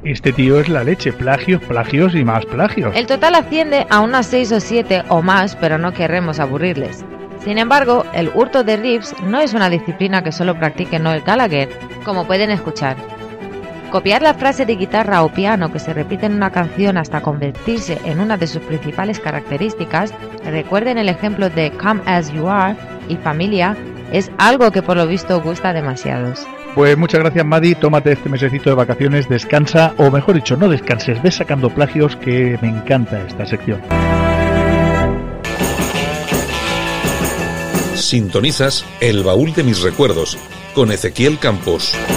Este tío es la leche, plagios, plagios y más plagios. El total asciende a unas 6 o 7 o más, pero no querremos aburrirles. Sin embargo, el hurto de riffs no es una disciplina que solo practique Noel Gallagher, como pueden escuchar. Copiar la frase de guitarra o piano que se repite en una canción hasta convertirse en una de sus principales características, recuerden el ejemplo de Come As You Are y Familia, es algo que por lo visto gusta a demasiados. Pues muchas gracias, Madi, tómate este mesecito de vacaciones, descansa, o mejor dicho, no descanses, ves sacando plagios, que me encanta esta sección. Sintonizas El Baúl de mis recuerdos con Ezequiel Campos.